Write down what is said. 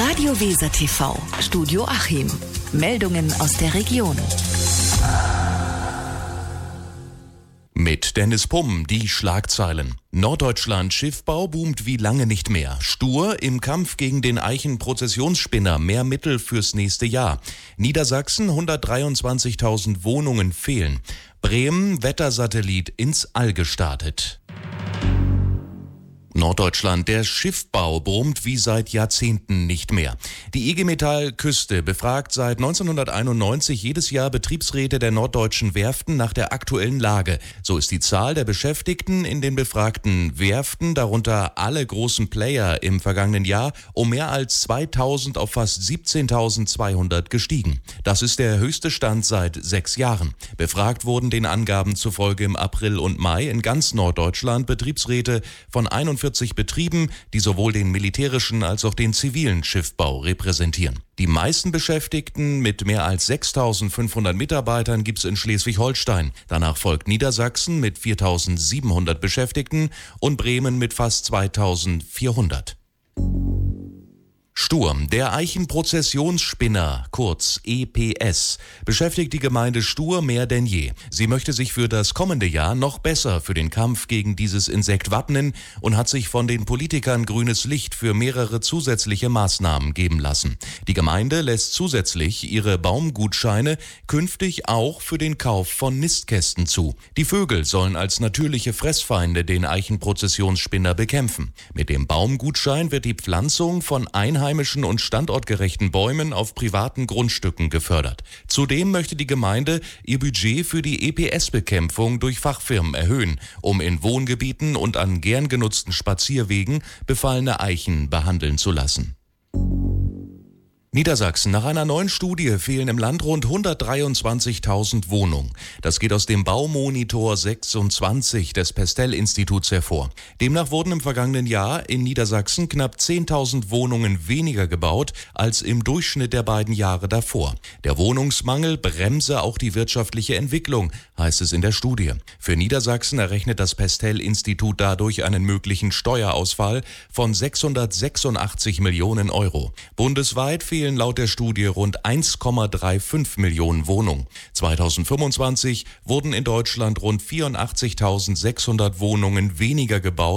Radio Weser TV, Studio Achim. Meldungen aus der Region. Mit Dennis Pumm die Schlagzeilen. Norddeutschland Schiffbau boomt wie lange nicht mehr. Stur im Kampf gegen den Eichenprozessionsspinner, mehr Mittel fürs nächste Jahr. Niedersachsen 123.000 Wohnungen fehlen. Bremen Wettersatellit ins All gestartet. Norddeutschland, der Schiffbau boomt wie seit Jahrzehnten nicht mehr. Die IG Metall Küste befragt seit 1991 jedes Jahr Betriebsräte der norddeutschen Werften nach der aktuellen Lage. So ist die Zahl der Beschäftigten in den befragten Werften, darunter alle großen Player, im vergangenen Jahr um mehr als 2.000 auf fast 17.200 gestiegen. Das ist der höchste Stand seit 6 Jahren. Befragt wurden den Angaben zufolge im April und Mai in ganz Norddeutschland Betriebsräte von 41 Betrieben, die sowohl den militärischen als auch den zivilen Schiffbau repräsentieren. Die meisten Beschäftigten mit mehr als 6.500 Mitarbeitern gibt es in Schleswig-Holstein. Danach folgt Niedersachsen mit 4.700 Beschäftigten und Bremen mit fast 2.400. Sturm, der Eichenprozessionsspinner, kurz EPS, beschäftigt die Gemeinde Stur mehr denn je. Sie möchte sich für das kommende Jahr noch besser für den Kampf gegen dieses Insekt wappnen und hat sich von den Politikern grünes Licht für mehrere zusätzliche Maßnahmen geben lassen. Die Gemeinde lässt zusätzlich ihre Baumgutscheine künftig auch für den Kauf von Nistkästen zu. Die Vögel sollen als natürliche Fressfeinde den Eichenprozessionsspinner bekämpfen. Mit dem Baumgutschein wird die Pflanzung von einheimischen und standortgerechten Bäumen auf privaten Grundstücken gefördert. Zudem möchte die Gemeinde ihr Budget für die EPS-Bekämpfung durch Fachfirmen erhöhen, um in Wohngebieten und an gern genutzten Spazierwegen befallene Eichen behandeln zu lassen. Niedersachsen. Nach einer neuen Studie fehlen im Land rund 123.000 Wohnungen. Das geht aus dem Baumonitor 26 des Pestel-Instituts hervor. Demnach wurden im vergangenen Jahr in Niedersachsen knapp 10.000 Wohnungen weniger gebaut als im Durchschnitt der beiden Jahre davor. Der Wohnungsmangel bremse auch die wirtschaftliche Entwicklung, heißt es in der Studie. Für Niedersachsen errechnet das Pestel-Institut dadurch einen möglichen Steuerausfall von 686 Millionen Euro. Bundesweit fehlen laut der Studie rund 1,35 Millionen Wohnungen. 2025 wurden in Deutschland rund 84.600 Wohnungen weniger gebaut